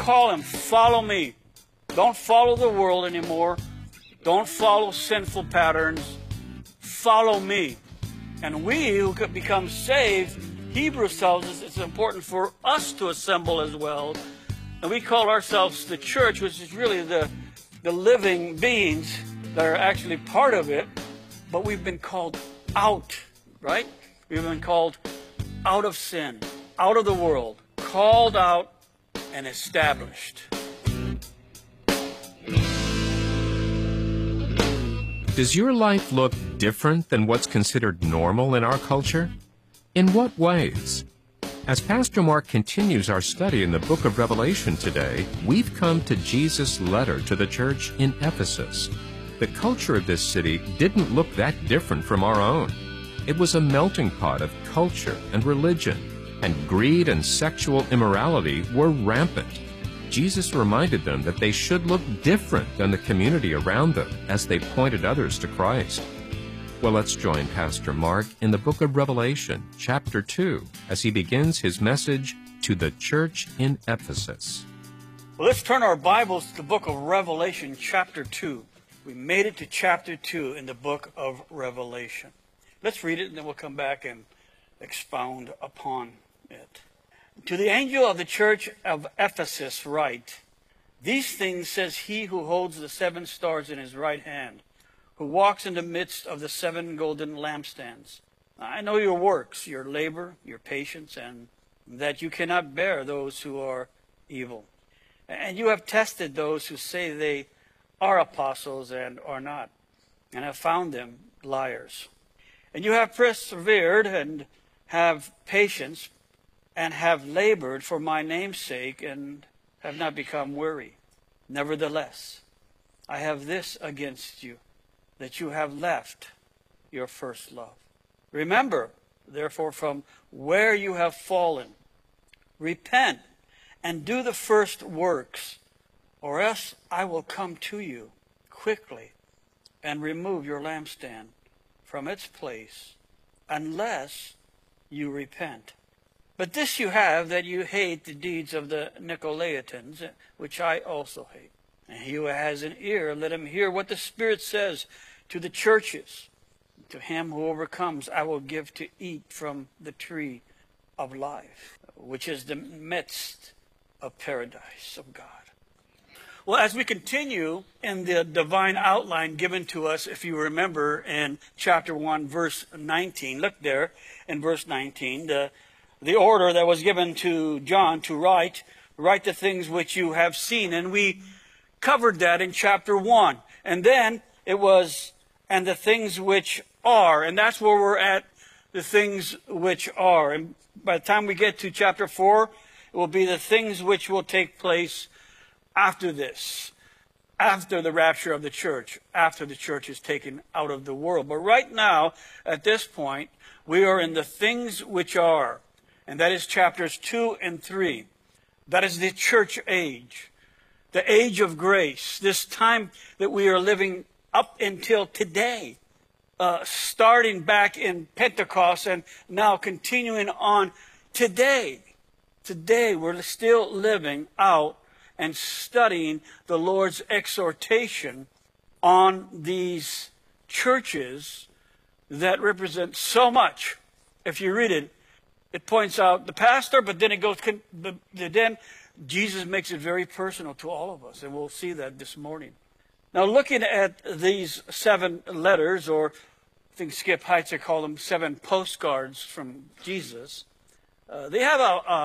call him, follow me. Don't follow the world anymore. Don't follow sinful patterns. Follow me. And we who could become saved, Hebrews tells us it's important for us to assemble as well. And we call ourselves the church, which is really the living beings that are actually part of it. But we've been called out, right? We've been called out of sin, out of the world, called out and established. Does your life look different than what's considered normal in our culture? In what ways? As Pastor Mark continues our study in the book of Revelation today, we've come to Jesus' letter to the church in Ephesus. The culture of this city didn't look that different from our own. It was a melting pot of culture and religion, and greed and sexual immorality were rampant. Jesus reminded them that they should look different than the community around them as they pointed others to Christ. Well, let's join Pastor Mark in the book of Revelation, chapter 2, as he begins his message to the church in Ephesus. Well, let's turn our Bibles to the book of Revelation, chapter 2. We made it to chapter 2 in the book of Revelation. Let's read it, and then we'll come back and expound upon it. To the angel of the church of Ephesus write, these things says he who holds the 7 stars in his right hand, who walks in the midst of the 7 golden lampstands. I know your works, your labor, your patience, and that you cannot bear those who are evil. And you have tested those who say they are apostles and are not, and have found them liars. And you have persevered and have patience, and have labored for my name's sake, and have not become weary. Nevertheless, I have this against you, that you have left your first love. Remember, therefore, from where you have fallen, repent and do the first works, or else I will come to you quickly and remove your lampstand from its place, unless you repent. But this you have, that you hate the deeds of the Nicolaitans, which I also hate. And he who has an ear, let him hear what the Spirit says to the churches. To him who overcomes, I will give to eat from the tree of life, which is the midst of paradise of God. Well, as we continue in the divine outline given to us, if you remember in chapter 1, verse 19, look there in verse 19, the order that was given to John to write the things which you have seen. And we covered that in chapter 1. And then it was, and the things which are. And that's where we're at, the things which are. And by the time we get to chapter 4, it will be the things which will take place after this, after the rapture of the church, after the church is taken out of the world. But right now, at this point, we are in the things which are. And that is chapters 2 and 3. That is the church age, the age of grace, this time that we are living up until today, starting back in Pentecost and now continuing on today. Today we're still living out and studying the Lord's exhortation on these churches that represent so much. If you read it, it points out the pastor, but then it goes, then Jesus makes it very personal to all of us, and we'll see that this morning. Now, looking at these 7 letters, or I think Skip Heitzer called them 7 postcards from Jesus, they have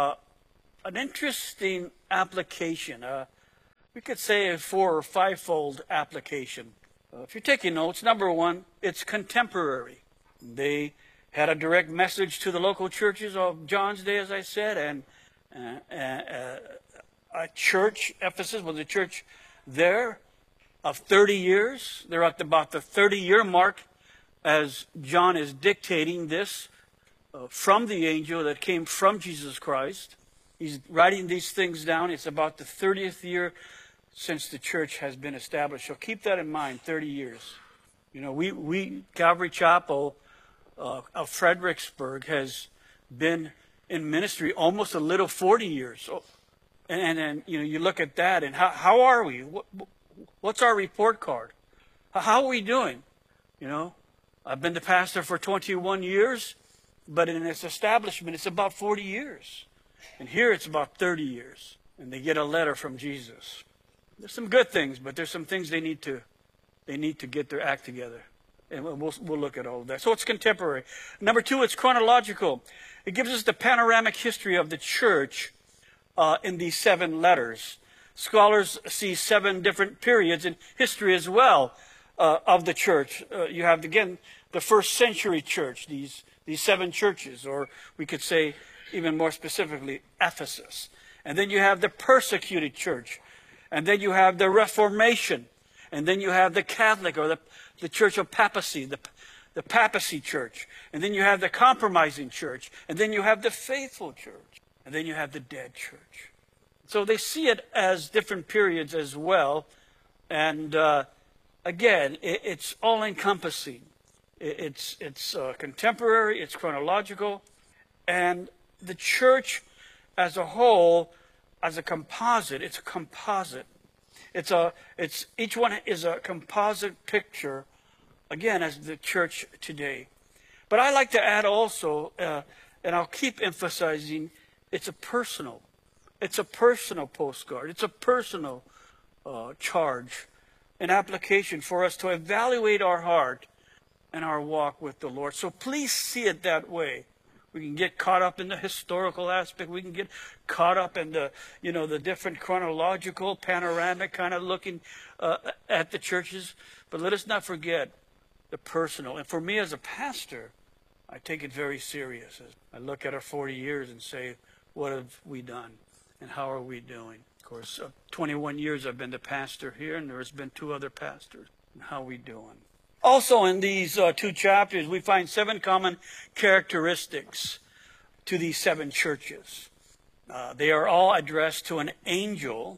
an interesting application. We could say a 4 or 5-fold application. If you're taking notes, number 1, it's contemporary. They had a direct message to the local churches of John's day, as I said, and a church, Ephesus was a church there of 30 years. They're at about the 30-year mark as John is dictating this from the angel that came from Jesus Christ. He's writing these things down. It's about the 30th year since the church has been established. So keep that in mind, 30 years. You know, we Calvary Chapel of Fredericksburg has been in ministry almost a little 40 years. So And then, you look at that, and how are we? What's our report card? How are we doing? I've been the pastor for 21 years, but in this establishment, it's about 40 years. And here it's about 30 years. And they get a letter from Jesus. There's some good things, but there's some things they need to get their act together. And we'll look at all of that. So it's contemporary. Number two, it's chronological. It gives us the panoramic history of the church in these 7 letters. Scholars see 7 different periods in history as well of the church. You have, again, the first century church, these 7 churches, or we could say even more specifically, Ephesus. And then you have the persecuted church. And then you have the Reformation. And then you have the Catholic, or the Church of Papacy, the Papacy Church. And then you have the compromising church. And then you have the faithful church. And then you have the dead church. So they see it as different periods as well. And again, it's all-encompassing. It's contemporary, it's chronological. And the church as a whole, as a composite, it's a composite. Each one is a composite picture, again, as the church today. But I like to add also, and I'll keep emphasizing, it's a personal postcard. It's a personal charge, an application for us to evaluate our heart and our walk with the Lord. So please see it that way. We can get caught up in the historical aspect. We can get caught up in the different chronological, panoramic kind of looking at the churches. But let us not forget the personal. And for me as a pastor, I take it very serious. I look at our 40 years and say, what have we done? And how are we doing? Of course, 21 years I've been the pastor here, and there's been 2 other pastors. And how are we doing? Also in these 2 chapters, we find 7 common characteristics to these 7 churches. They are all addressed to an angel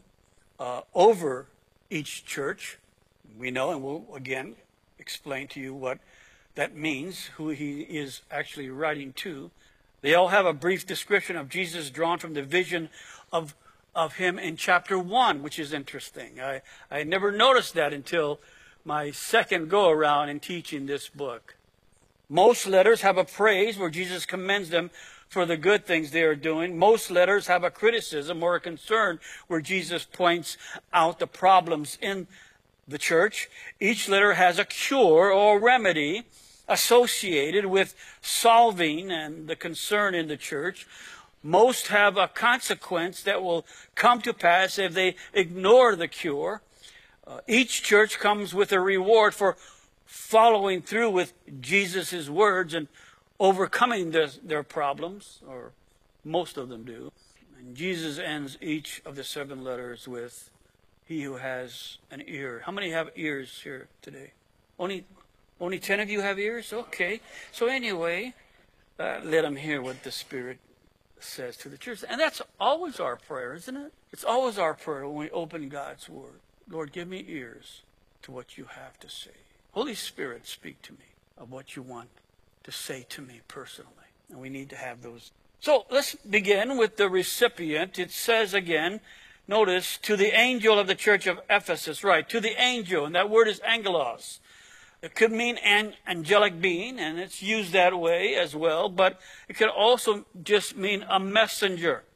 over each church. We know, and we'll again explain to you what that means, who he is actually writing to. They all have a brief description of Jesus drawn from the vision of him in chapter 1, which is interesting. I never noticed that until my second go-around in teaching this book. Most letters have a praise where Jesus commends them for the good things they are doing. Most letters have a criticism or a concern where Jesus points out the problems in the church. Each letter has a cure or remedy associated with solving and the concern in the church. Most have a consequence that will come to pass if they ignore the cure. Each church comes with a reward for following through with Jesus' words and overcoming their problems, or most of them do. And Jesus ends each of the 7 letters with, he who has an ear. How many have ears here today? Only 10 of you have ears? Okay. So anyway, let them hear what the Spirit says to the church. And that's always our prayer, isn't it? It's always our prayer when we open God's Word. Lord, give me ears to what you have to say. Holy Spirit, speak to me of what you want to say to me personally. And we need to have those. So let's begin with the recipient. It says again, notice, to the angel of the church of Ephesus. Right, to the angel, and that word is angelos. It could mean an angelic being, and it's used that way as well, but it could also just mean a messenger.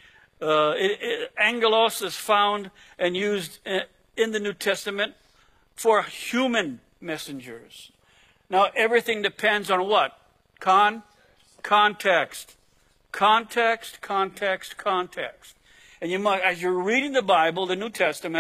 Angelos is found and used in the New Testament for human messengers. Now, everything depends on what? Context. Context. And you must, as you're reading the Bible, the New Testament,